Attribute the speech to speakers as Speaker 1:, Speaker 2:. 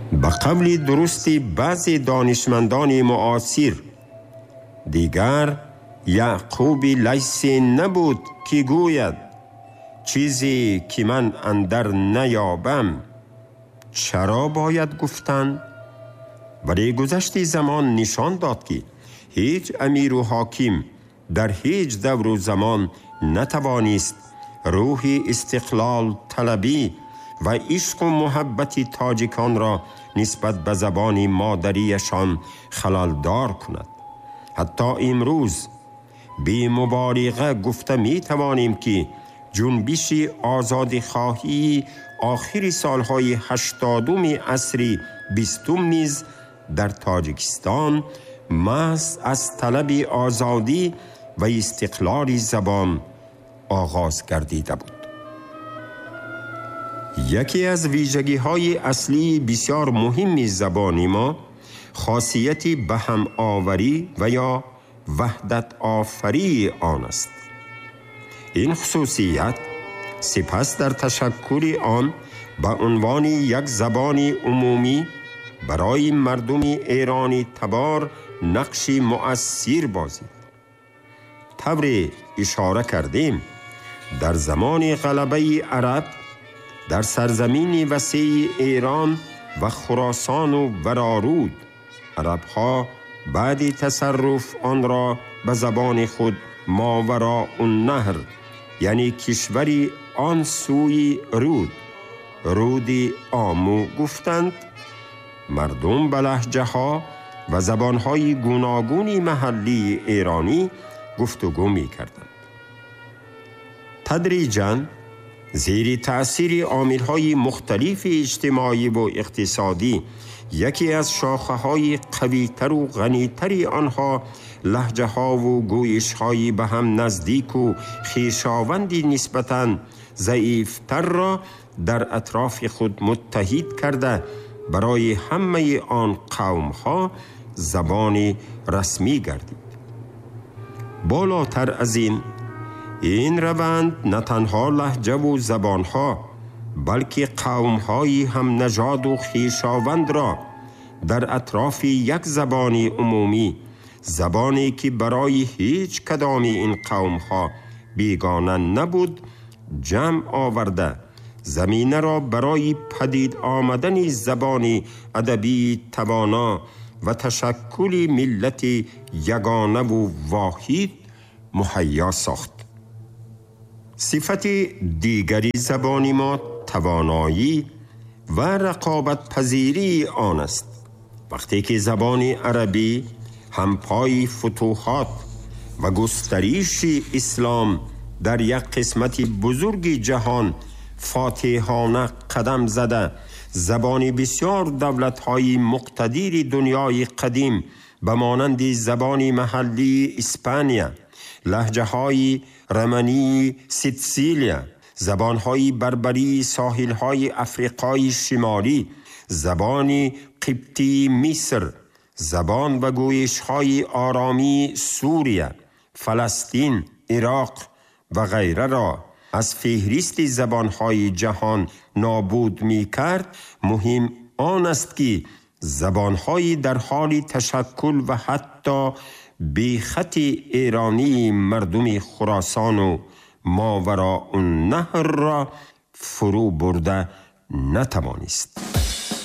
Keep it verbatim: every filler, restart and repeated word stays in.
Speaker 1: به قول درستی بعضی دانشمندان معاصر، دیگر یعقوب لیثی نبود که گوید چیزی که من اندر نیابم چرا باید گفتن؟ ولی گذشت زمان نشان داد که هیچ امیر و حاکم در هیچ دور و زمان نتوانست روح استقلال طلبی و عشق و محبت تاجیکان را نسبت به زبان مادریشان خلالدار کند. حتی امروز بی مبالغه گفته می توانیم که جنبش آزادی خواهی آخر سالهای هشتادم عصر بیستم نیز در تاجیکستان محض از طلب آزادی و استقلال زبان آغاز گردیده بود. یکی از ویژگی های اصلی بسیار مهم زبان ما خاصیت به هم آوری و یا وحدت آفری آن است. این خصوصیت سپس در تشکل آن به عنوان یک زبان عمومی برای مردم ایرانی تبار نقش مؤثر بازید. طور اشاره کردیم در زمان غلبه عرب در سرزمین وسیع ایران و خراسان و ورارود، عرب‌ها بعد تصرف آن را به زبان خود ماوراء النهر یعنی کشوری آن سوی رود، رود آمو گفتند. مردم به لهجه ها و زبان های گوناگون محلی ایرانی گفتگو می کردند. تدریجاً زیر تأثیر عامل های مختلف اجتماعی و اقتصادی یکی از شاخه های قویتر و غنیتر آنها لهجه ها و گویش های به هم نزدیک و خویشاوندی نسبتاً ضعیفتر را در اطراف خود متحد کرده برای همه آن قوم ها زبان رسمی گردید. بالاتر از این، این روند نه تنها لهجه و زبان ها بلکه قوم های هم نژاد و خویشاوند را در اطراف یک زبان عمومی، زبانی که برای هیچ کدام این قوم ها بیگانه نبود، جمع آورده زمینه را برای پدید آمدن زبان ادبی توانا و تشکل ملت یگانه و واحد مهیا ساخت. صفت دیگری زبان ما توانایی و رقابت پذیری آن است. وقتی که زبان عربی همپای فتوحات و گستریش اسلام در یک قسمت بزرگ جهان فاتحانه قدم زده، زبان بسیار دولت‌های مقتدر دنیای قدیم به مانند زبان محلی اسپانیا، لهجه‌های رمنی سیسیلیا، زبان‌های بربری ساحل‌های افریقای شمالی، زبان قبطی مصر، زبان و گویش‌های آرامی سوریه، فلسطین، عراق و غیره را از فهرست زبان‌های جهان نابود می‌کرد، مهم آن است که زبان‌های در حال تشکل و حتی به خط ایرانی مردم خراسان و ماوراء النهر را فرو برده نتوانست.